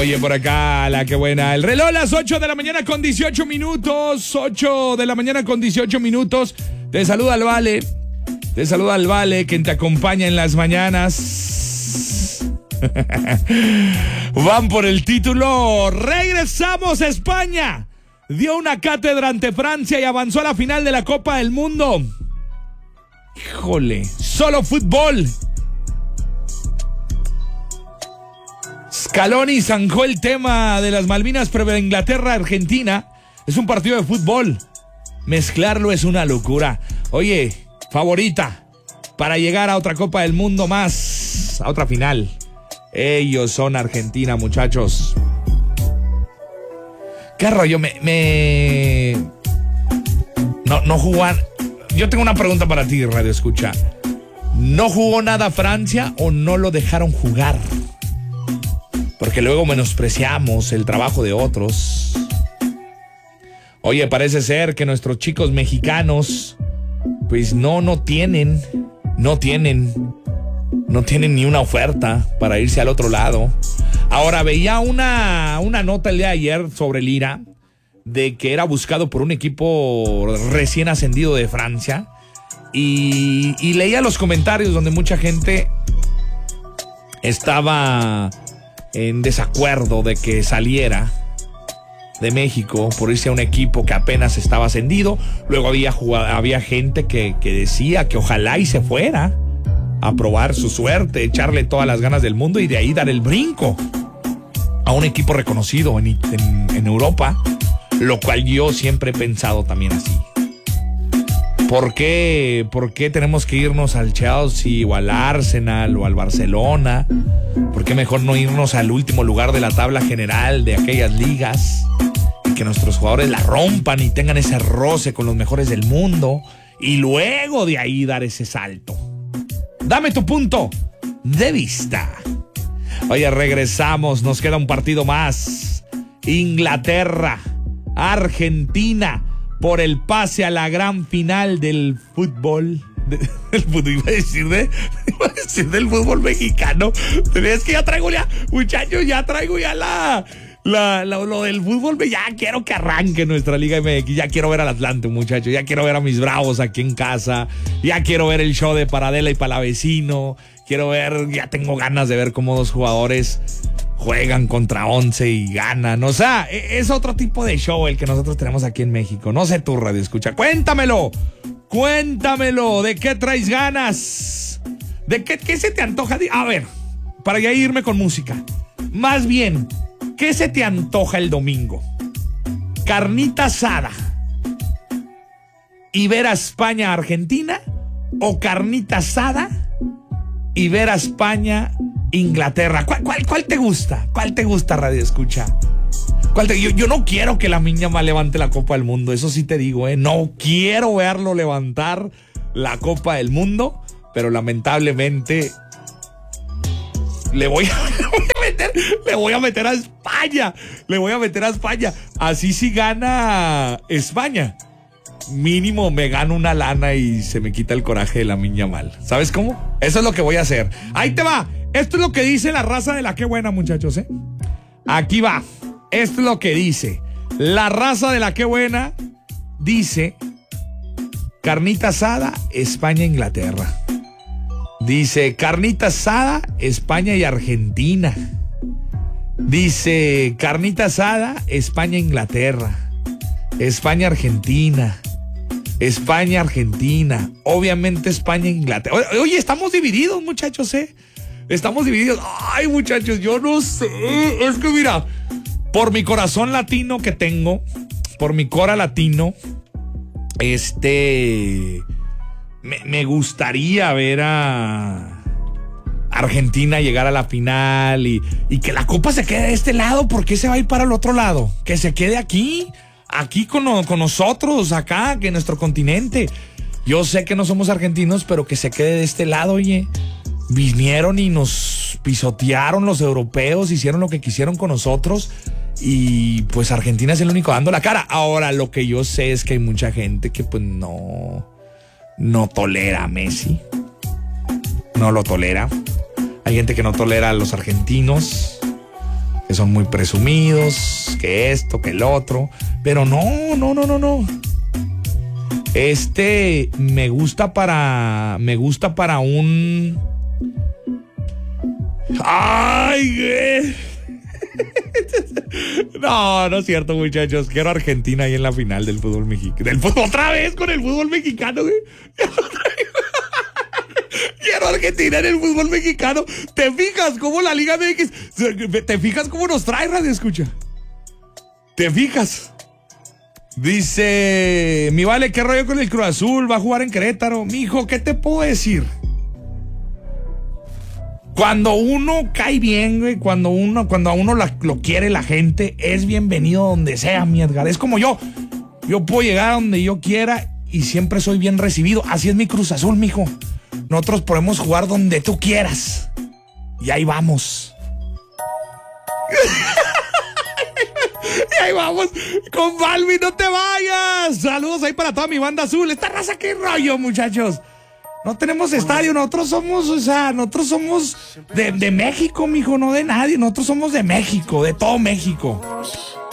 Oye, por acá, la que buena. El reloj a las 8 de la mañana con 18 minutos. 8 de la mañana con 18 minutos. Te saluda el Vale. Te saluda el Vale, quien te acompaña en las mañanas. Van por el título. Regresamos a España. Dio una cátedra ante Francia y avanzó a la final de la Copa del Mundo. Híjole, solo fútbol. Scaloni zanjó el tema de las Malvinas, pero Inglaterra-Argentina es un partido de fútbol. Mezclarlo es una locura. Oye, favorita para llegar a otra Copa del Mundo más, a otra final. Ellos son Argentina, muchachos. ¿Qué rollo? No jugar. Yo tengo una pregunta para ti, Radio Escucha. ¿No jugó nada Francia o no lo dejaron jugar? Porque luego menospreciamos el trabajo de otros. Oye, parece ser que nuestros chicos mexicanos, pues no tienen ni una oferta para irse al otro lado. Ahora, veía una nota el día de ayer sobre Lira, de que era buscado por un equipo recién ascendido de Francia. Y leía los comentarios donde mucha gente estaba en desacuerdo de que saliera de México por irse a un equipo que apenas estaba ascendido. Luego había gente que decía que ojalá y se fuera a probar su suerte, echarle todas las ganas del mundo y de ahí dar el brinco a un equipo reconocido en Europa, lo cual yo siempre he pensado también así. ¿Por qué tenemos que irnos al Chelsea o al Arsenal o al Barcelona? ¿Por qué mejor no irnos al último lugar de la tabla general de aquellas ligas? Y que nuestros jugadores la rompan y tengan ese roce con los mejores del mundo y luego de ahí dar ese salto. Dame tu punto de vista. Oye, regresamos, nos queda un partido más. Inglaterra, Argentina, por el pase a la gran final del fútbol. Iba a decir del fútbol mexicano. Pero es que ya traigo muchachos, lo del fútbol. Ya quiero que arranque nuestra Liga MX. Ya quiero ver al Atlante, muchachos. Ya quiero ver a mis Bravos aquí en casa. Ya quiero ver el show de Paradela y Palavecino. Ya tengo ganas de ver cómo dos jugadores juegan contra 11 y ganan. O sea, es otro tipo de show el que nosotros tenemos aquí en México. No sé tú, Radio Escucha. Cuéntamelo. ¿De qué traes ganas? ¿De qué se te antoja? A ver, para ya irme con música. Más bien, ¿qué se te antoja el domingo? ¿Carnita asada y ver a España-Argentina? ¿O carnita asada y ver a España-Inglaterra? ¿Cuál te gusta? ¿Cuál te gusta, Radio Escucha? Yo no quiero que la Miña más levante la Copa del Mundo, eso sí te digo, No quiero verlo levantar la Copa del Mundo, pero lamentablemente le voy a meter a España. Así si gana España, mínimo me gano una lana y se me quita el coraje de la Miña mal. ¿Sabes cómo? Eso es lo que voy a hacer. Ahí te va. Esto es lo que dice la raza de la Qué Buena, muchachos, Aquí va. Esto es lo que dice. La raza de la Qué Buena dice: carnita asada, España-Inglaterra. Dice: carnita asada, España y Argentina. Dice: carnita asada, España-Inglaterra. España-Argentina. España-Argentina. Obviamente España-Inglaterra. Oye, estamos divididos, muchachos, Estamos divididos. Ay, muchachos, yo no sé. Es que mira, por mi corazón latino que tengo, por mi cora latino, me gustaría ver a Argentina llegar a la final y que la copa se quede de este lado. ¿Por qué se va a ir para el otro lado? Que se quede aquí con nosotros, acá, que en nuestro continente. Yo sé que no somos argentinos, pero que se quede de este lado, oye. Vinieron y nos pisotearon los europeos, hicieron lo que quisieron con nosotros y pues Argentina es el único dando la cara. Ahora, lo que yo sé es que hay mucha gente que pues no tolera a Messi. No lo tolera. Hay gente que no tolera a los argentinos, que son muy presumidos, que esto, que el otro, pero no. Me gusta para un... ¡Ay, güey! No es cierto, muchachos. Quiero a Argentina ahí en la final del fútbol mexicano. Otra vez con el fútbol mexicano, güey. Quiero a Argentina en el fútbol mexicano. ¿Te fijas cómo la Liga MX? ¿Te fijas cómo nos trae, radio escucha? ¿Te fijas? Dice, mi vale, ¿qué rollo con el Cruz Azul? Va a jugar en Querétaro. Mijo, ¿qué te puedo decir? Cuando uno cae bien, güey, cuando a uno lo quiere la gente, es bienvenido donde sea, mi Edgar. Es como yo puedo llegar a donde yo quiera y siempre soy bien recibido. Así es mi Cruz Azul, mijo. Nosotros podemos jugar donde tú quieras. Y ahí vamos. Y ahí vamos con Balvin, no te vayas. Saludos ahí para toda mi banda azul. Esta raza, qué rollo, muchachos. No tenemos estadio, nosotros somos de México, mijo, no de nadie. Nosotros somos de México, de todo México.